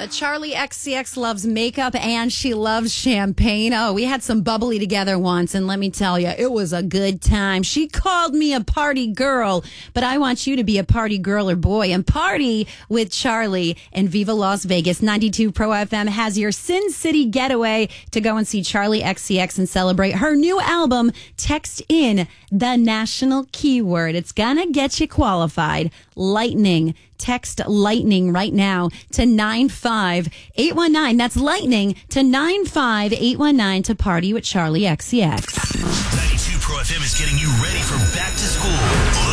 Charlie XCX loves makeup and she loves champagne. Oh, we had some bubbly together once, and let me tell you, it was a good time. She called me a party girl, but I want you to be a party girl or boy and party with Charlie. And Viva Las Vegas 92 Pro FM has your Sin City getaway to go and see Charlie XCX and celebrate her new album. Text in the national keyword. It's gonna get you qualified. Lightning. Text lightning right now to 95819. That's lightning to 95819 to party with Charlie XCX. 92 Pro FM is getting you ready for back to school.